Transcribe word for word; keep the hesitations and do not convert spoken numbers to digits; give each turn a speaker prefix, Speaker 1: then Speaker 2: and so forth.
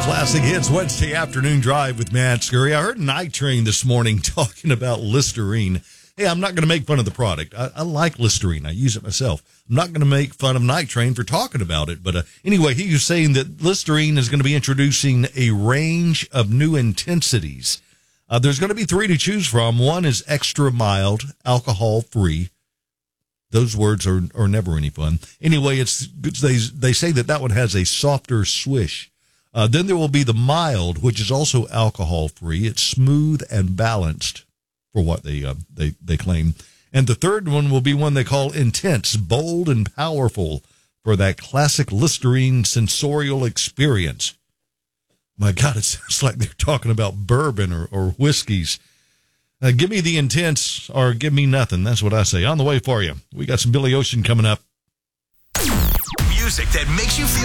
Speaker 1: Classic Hits Wednesday afternoon drive with Matt Scurry. I heard Night Train this morning talking about Listerine. Hey, I'm not going to make fun of the product. I, I like Listerine. I use it myself. I'm not going to make fun of Night Train for talking about it. But uh, anyway, he was saying that Listerine is going to be introducing a range of new intensities. Uh, there's going to be three to choose from. One is extra mild, alcohol-free. Those words are, are never any fun. Anyway, it's they, they say that that one has a softer swish. Uh, then there will be the mild, which is also alcohol-free. It's smooth and balanced, for what they uh, they they claim. And the third one will be one they call intense, bold, and powerful for that classic Listerine sensorial experience. My God, it sounds like they're talking about bourbon or, or whiskeys. Uh, give me the intense or give me nothing. That's what I say. On the way for you. We got some Billy Ocean coming up.
Speaker 2: Music that makes you feel